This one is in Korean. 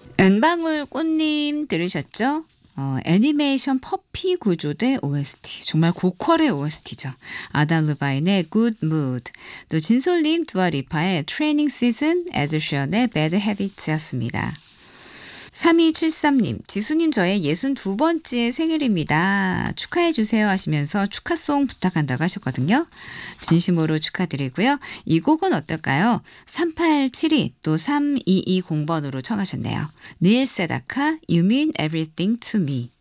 은방울 꽃님 들으셨죠? 애니메이션 퍼피 구조대 OST. 정말 고퀄의 OST죠. 아담 르바인의 Good Mood. 또 진솔님 두아리파의 트레이닝 시즌, 에드시언의 Bad Habits였습니다. 3273님, 지수님 저의 62번째 생일입니다. 축하해주세요 하시면서 축하송 부탁한다고 하셨거든요. 진심으로 축하드리고요. 이 곡은 어떨까요? 3872 또 3220번으로 청하셨네요. 닐 세다카 You Mean Everything to Me.